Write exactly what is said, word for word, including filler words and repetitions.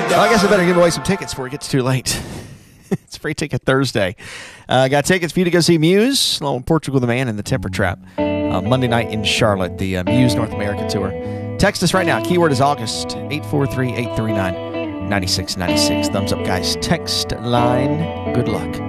Well, I guess I better give away some tickets before it gets too late. It's Free Ticket Thursday. Uh, got tickets for you to go see Muse, along with Portugal the Man and the Temper Trap. Uh, Monday night in Charlotte, the uh, Muse North America Tour. Text us right now. Keyword is August. eight four three, eight three nine, nine six nine six. Thumbs up, guys. Text line. Good luck.